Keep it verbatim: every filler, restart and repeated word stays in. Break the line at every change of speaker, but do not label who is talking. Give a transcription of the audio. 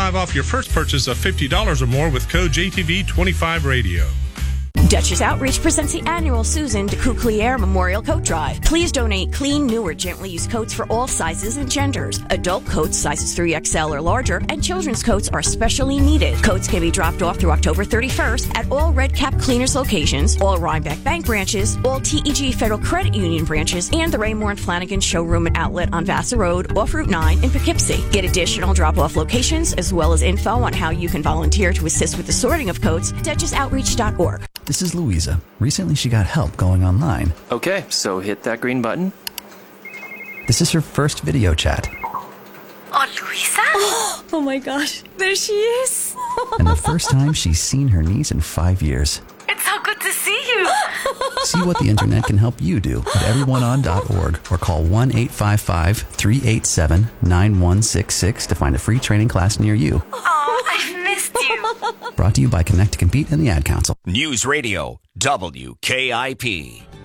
twenty-five dollars off your first purchase of fifty dollars or more with code J T V twenty-five radio.
Duchess Outreach presents the annual Susan de Coutelier Memorial Coat Drive. Please donate clean, newer, gently used coats for all sizes and genders. Adult coats sizes three X L or larger, and children's coats are specially needed. Coats can be dropped off through October thirty-first at all Red Cap Cleaners locations, all Rhinebeck Bank branches, all T E G Federal Credit Union branches, and the Raymore and Flanagan Showroom and Outlet on Vassar Road off Route nine in Poughkeepsie. Get additional drop-off locations as well as info on how you can volunteer to assist with the sorting of coats at duchess outreach dot org.
This is Louisa. Recently she got help going online.
Okay, so hit that green button.
This is her first video chat.
Oh, Louisa?
Oh, oh my gosh, there she is.
And the first time she's seen her niece in five years.
It's so good to see you.
See what the internet can help you do at everyone on dot org or call one eight five five, three eight seven, nine one six six to find a free training class near you.
Oh, I've missed you.
Brought to you by Connect to Compete and the Ad Council.
News Radio, W K I P.